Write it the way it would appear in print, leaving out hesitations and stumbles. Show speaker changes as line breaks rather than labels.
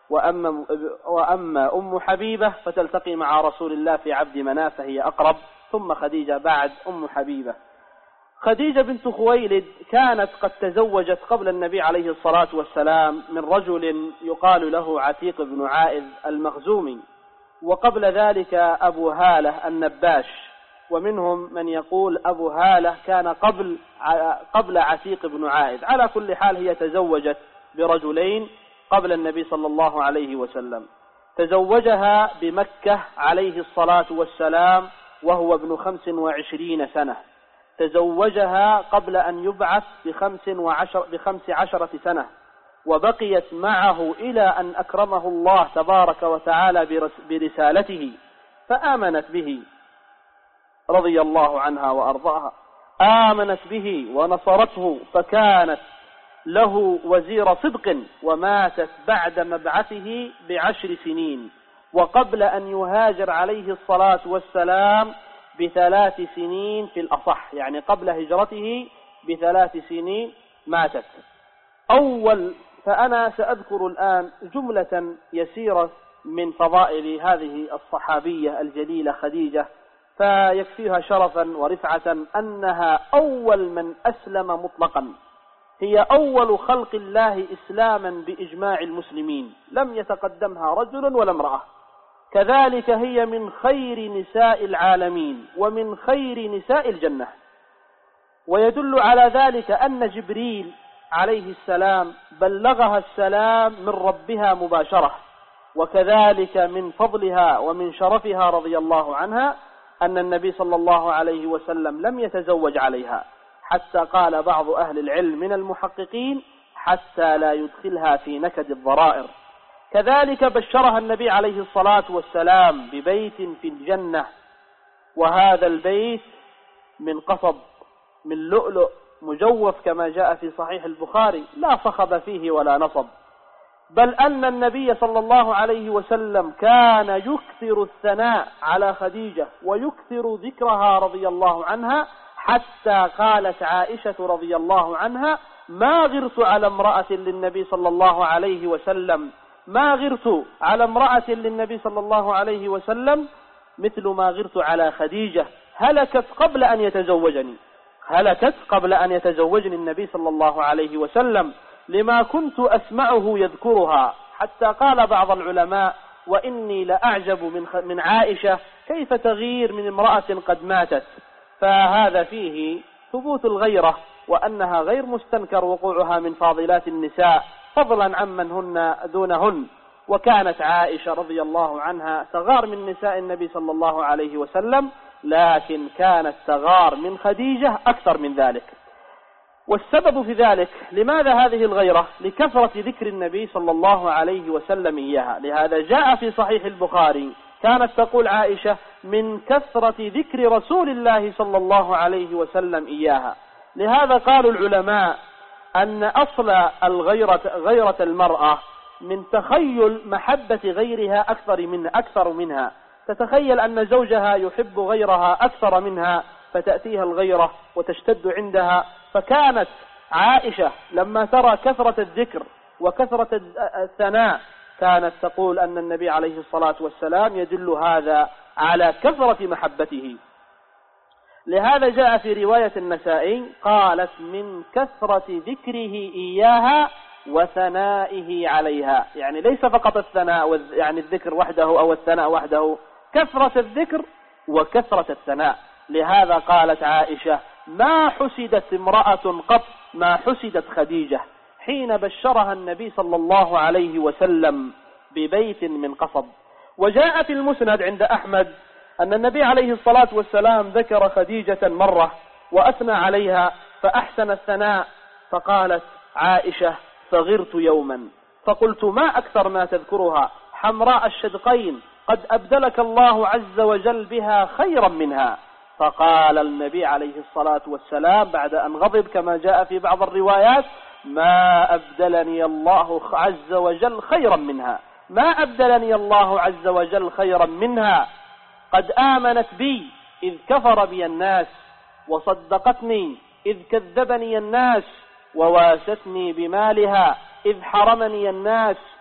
وأما أم حبيبة فتلتقي مع رسول الله في عبد مناف فهي أقرب، ثم خديجة بعد أم حبيبة. خديجة بنت خويلد كانت قد تزوجت قبل النبي عليه الصلاة والسلام من رجل يقال له عتيق بن عائذ المخزومي، وقبل ذلك أبو هالة النباش، ومنهم من يقول أبو هالة كان قبل عتيق بن عائذ. على كل حال هي تزوجت برجلين قبل النبي صلى الله عليه وسلم. تزوجها بمكة عليه الصلاة والسلام وهو ابن 25 سنة، تزوجها قبل أن يبعث ب15 سنة، وبقيت معه إلى أن أكرمه الله تبارك وتعالى برسالته، فآمنت به رضي الله عنها وأرضاها، آمنت به ونصرته، فكانت له وزير صدق، وماتت بعد مبعثه ب10 سنين، وقبل أن يهاجر عليه الصلاة والسلام ب3 سنين في الأصح، يعني قبل هجرته ب3 سنين ماتت. فأنا سأذكر الآن جملة يسيرة من فضائل هذه الصحابية الجليلة خديجة، فيكفيها شرفا ورفعة أنها أول من أسلم مطلقا، هي أول خلق الله إسلاما بإجماع المسلمين، لم يتقدمها رجل ولا امرأة. كذلك هي من خير نساء العالمين ومن خير نساء الجنة. ويدل على ذلك أن جبريل عليه السلام بلغها السلام من ربها مباشرة. وكذلك من فضلها ومن شرفها رضي الله عنها أن النبي صلى الله عليه وسلم لم يتزوج عليها، حتى قال بعض أهل العلم من المحققين حتى لا يدخلها في نكد الضرائر. كذلك بشرها النبي عليه الصلاة والسلام ببيت في الجنة، وهذا البيت من قصب من لؤلؤ مجوف كما جاء في صحيح البخاري، لا صخب فيه ولا نصب، بل أن النبي صلى الله عليه وسلم كان يكثر الثناء على خديجة ويكثر ذكرها رضي الله عنها، حتى قالت عائشة رضي الله عنها: ما غرت على امرأة للنبي صلى الله عليه وسلم، ما غرت على امرأة للنبي صلى الله عليه وسلم مثل ما غرت على خديجة، هلكت قبل أن يتزوجني، هلكت قبل أن يتزوجني النبي صلى الله عليه وسلم، لما كنت أسمعه يذكرها. حتى قال بعض العلماء: وإني لأعجب من عائشة كيف تغير من امرأة قد ماتت. فهذا فيه ثبوت الغيرة، وأنها غير مستنكر وقوعها من فاضلات النساء، فضلا عمن هن دونهن. وكانت عائشة رضي الله عنها تغار من نساء النبي صلى الله عليه وسلم، لكن كانت تغار من خديجة أكثر من ذلك. والسبب في ذلك، لماذا هذه الغيرة؟ لكثرة ذكر النبي صلى الله عليه وسلم إياها. لهذا جاء في صحيح البخاري كانت تقول عائشة: من كثرة ذكر رسول الله صلى الله عليه وسلم إياها. لهذا قالوا العلماء أن أصل غيرة المرأة من تخيل محبة غيرها أكثر منها، تتخيل أن زوجها يحب غيرها أكثر منها، فتأتيها الغيرة وتشتد عندها. فكانت عائشة لما ترى كثرة الذكر وكثرة الثناء كانت تقول أن النبي عليه الصلاة والسلام يدل هذا على كثرة محبته. لهذا جاء في رواية النسائي قالت: من كثرة ذكره إياها وثنائه عليها، يعني ليس فقط الثناء يعني الذكر وحده أو الثناء وحده، كثرة الذكر وكثرة الثناء. لهذا قالت عائشة: ما حسدت امرأة قط ما حسدت خديجة حين بشرها النبي صلى الله عليه وسلم ببيت من قصب. وجاء في المسند عند أحمد أن النبي عليه الصلاة والسلام ذكر خديجة مرة وأثنى عليها فأحسن الثناء، فقالت عائشة: فغرت يوما فقلت: ما أكثر ما تذكرها، حمراء الشدقين، قد أبدلك الله عز وجل بها خيرا منها. فقال النبي عليه الصلاة والسلام بعد أن غضب كما جاء في بعض الروايات: ما أبدلني الله عز وجل خيرا منها، ما أبدلني الله عز وجل خيرا منها، قد آمنت بي إذ كفر بي الناس، وصدقتني إذ كذبني الناس، وواستني بمالها إذ حرمني الناس،